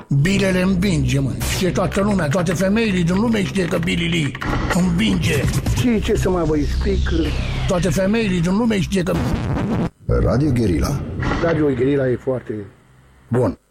Billy le învinge, mă. Știe toată lumea, toate femeile din lume știe că Billy Lee învinge. Și ce să mai vă explic? Toate femeile din lume știe că... Radio Guerilla. Radio Guerilla e foarte bun.